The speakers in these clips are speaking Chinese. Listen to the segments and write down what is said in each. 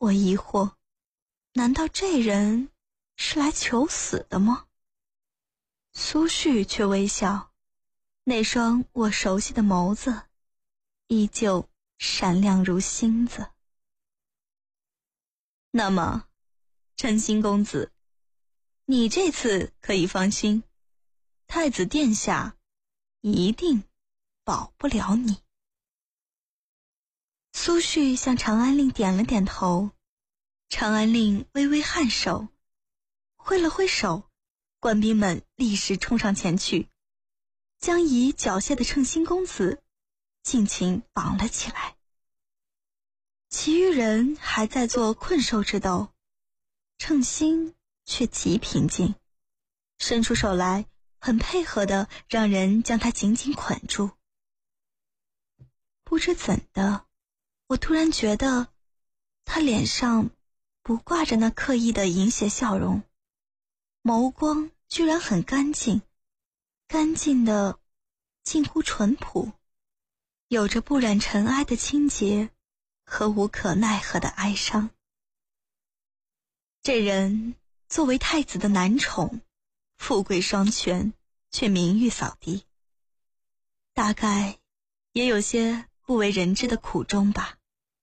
我疑惑，难道这人是来求死的吗？苏旭却微笑，那双我熟悉的眸子依旧闪亮如星子。那么，称心公子，你这次可以放心，太子殿下一定保不了你。苏旭向长安令点了点头，长安令微微颔首，挥了挥手，官兵们立时冲上前去，将已缴械的称心公子尽情绑了起来。其余人还在做困兽之斗，称心却极平静，伸出手来，很配合地让人将他紧紧捆住。不知怎的，我突然觉得他脸上不挂着那刻意的淫邪笑容，眸光居然很干净，干净的近乎淳朴，有着不染尘埃的清洁和无可奈何的哀伤。这人作为太子的男宠，富贵双全，却名誉扫地，大概也有些不为人知的苦衷吧。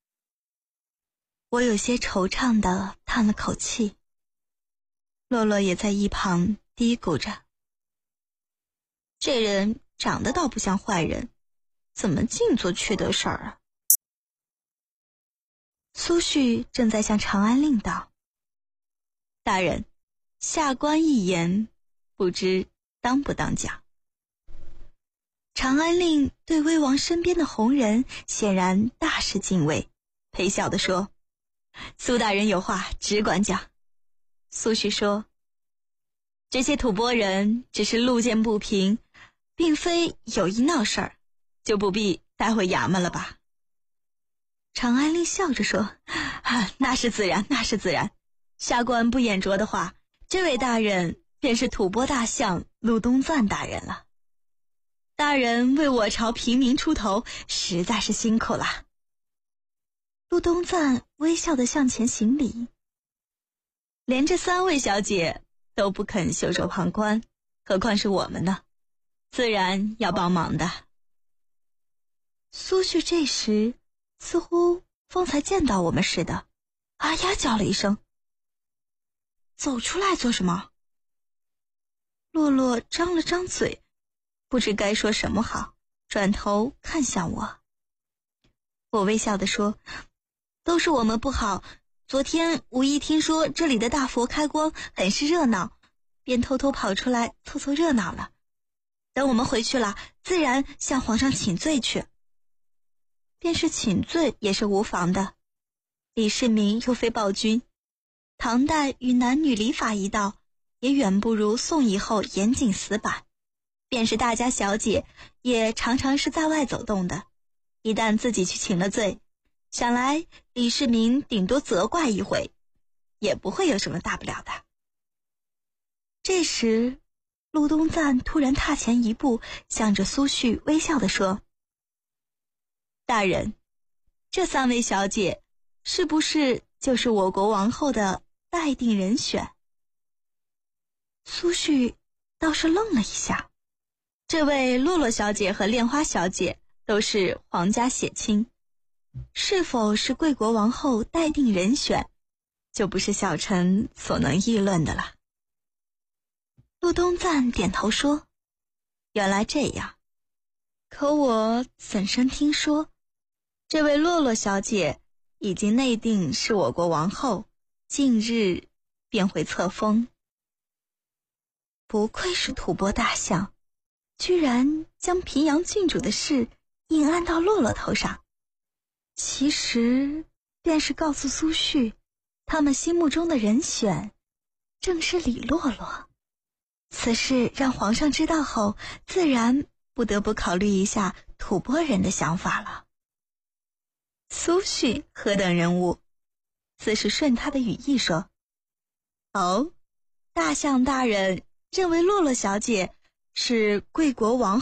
我有些惆怅地叹了口气，洛洛也在一旁嘀咕着，这人长得倒不像坏人，怎么净做缺德事儿啊？苏旭正在向长安令道，大人，下官一言，不知当不当讲。长安令对威王身边的红人显然大是敬畏，陪笑地说，苏大人有话只管讲。苏旭说，这些吐蕃人只是路见不平，并非有意闹事儿，就不必带回衙门了吧。长安令笑着说，那是自然，那是自然。下官不眼拙的话，这位大人便是吐蕃大相陆东赞大人了。大人为我朝平民出头，实在是辛苦了。陆东赞微笑地向前行礼，连这3位小姐都不肯袖手旁观，何况是我们呢？自然要帮忙的。苏旭这时似乎方才见到我们似的，啊呀叫了一声，走出来做什么？洛洛张了张嘴，不知该说什么好，转头看向我。我微笑地说，都是我们不好，昨天无意听说这里的大佛开光很是热闹，便偷偷跑出来凑凑热闹了。等我们回去了，自然向皇上请罪去。便是请罪也是无妨的，李世民又非暴君，唐代与男女礼法一道，也远不如宋以后严谨死板。便是大家小姐也常常是在外走动的，一旦自己去请了罪，想来李世民顶多责怪一回，也不会有什么大不了的。这时陆东赞突然踏前一步，向着苏旭微笑地说，大人，这3位小姐是不是就是我国王后的待定人选？苏旭倒是愣了一下，这位洛洛小姐和恋花小姐都是皇家血亲，是否是贵国王后待定人选，就不是小臣所能议论的了。陆东赞点头说，原来这样，可我怎生听说这位洛洛小姐已经内定是我国王后，近日便会册封。不愧是吐蕃大相，居然将平阳郡主的事硬按到洛洛头上。其实便是告诉苏旭，他们心目中的人选正是李洛洛。此事让皇上知道后，自然不得不考虑一下吐蕃人的想法了。苏旭何等人物，自是顺他的语意说，大相大人认为洛洛小姐是贵国王